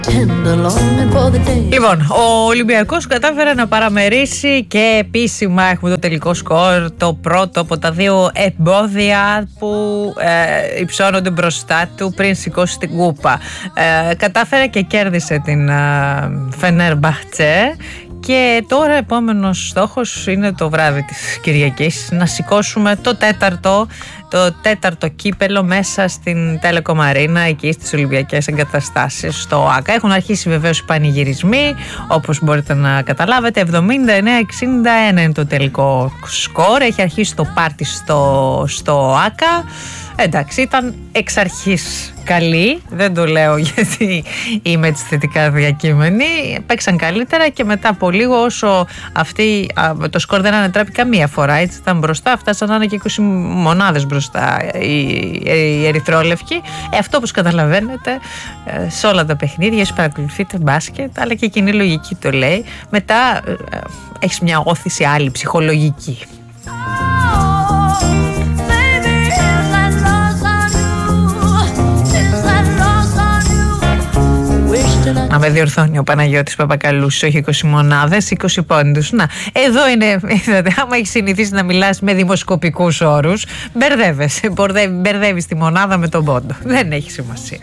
Λοιπόν, ο Ολυμπιακός κατάφερε να παραμερίσει και επίσημα έχουμε το τελικό σκορ, το πρώτο από τα δύο εμπόδια που υψώνονται μπροστά του πριν σηκώσει την κούπα. Κατάφερε και κέρδισε την Φενέρμπαχτσε. Και τώρα επόμενος στόχος είναι το βράδυ της Κυριακής να σηκώσουμε το τέταρτο κύπελο μέσα στην Telecom Arena, εκεί στις Ολυμπιακές Εγκαταστάσεις στο ΆΚΑ. Έχουν αρχίσει βεβαίως οι πανηγυρισμοί, όπως μπορείτε να καταλάβετε. 79-61 είναι το τελικό σκορ. Έχει αρχίσει το πάρτι στο ΆΚΑ. Εντάξει, ήταν εξ αρχής καλή, δεν το λέω γιατί είμαι έτσι θετικά διακείμενη. Παίξαν καλύτερα και μετά από λίγο, όσο το σκορ δεν ανατράπει καμία φορά, έτσι ήταν μπροστά, φτάσαν να είναι και 20 μονάδες μπροστά οι ερυθρόλευκοι. Αυτό, όπως καταλαβαίνετε, σε όλα τα παιχνίδια, εσείς παρακολουθείτε μπάσκετ, αλλά και η κοινή λογική το λέει. Μετά έχεις μια όθηση άλλη ψυχολογική. Να με διορθώνει ο Παναγιώτης Παπακαλούσης, όχι 20 μονάδες, 20 πόντους. Να, εδώ είναι, είδατε, άμα έχεις συνηθίσει να μιλάς με δημοσκοπικούς όρους, μπερδεύεις τη μονάδα με τον πόντο. Δεν έχει σημασία.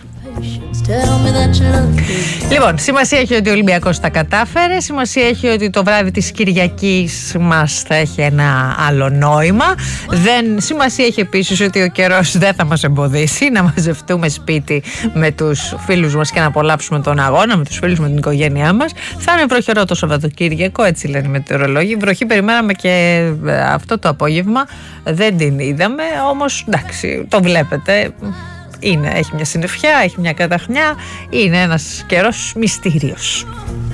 Λοιπόν, σημασία έχει ότι ο Ολυμπιακός τα κατάφερε. Σημασία έχει ότι το βράδυ της Κυριακής μας θα έχει ένα άλλο νόημα. Σημασία έχει επίσης ότι ο καιρός δεν θα μας εμποδίσει να μαζευτούμε σπίτι με τους φίλους μας και να απολαύσουμε τον αγώνα, με τους φίλους, με την οικογένειά μας. Θα είναι βροχερό το Σαββατοκύριακο, έτσι λένε οι μετεωρολόγοι. Βροχή περιμέναμε και αυτό το απόγευμα, δεν την είδαμε, όμως εντάξει, το βλέπετε. Έχει μια συννεφιά, έχει μια καταχνιά, είναι ένας καιρός μυστήριος.